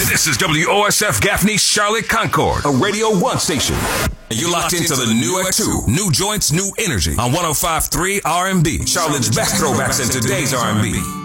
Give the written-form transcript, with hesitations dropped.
This is WOSF Gaffney, Charlotte, Concord, a Radio 1 station. And you're locked into the new Act 2. New joints, new energy on 105.3 R&B. Charlotte's best throwbacks in today's R&B.